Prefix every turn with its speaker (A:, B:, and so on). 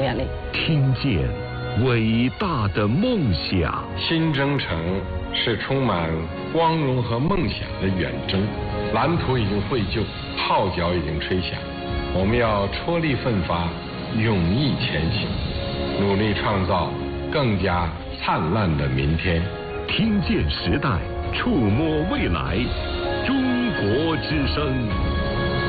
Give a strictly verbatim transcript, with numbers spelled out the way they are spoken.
A: 眼泪。
B: 听见伟大的梦想。
C: 新征程是充满光荣和梦想的远征，蓝图已经绘就，号角已经吹响，我们要踔厉奋发，勇毅前行，努力创造更加灿烂的明天。
B: 听见时代，触摸未来，中国之声。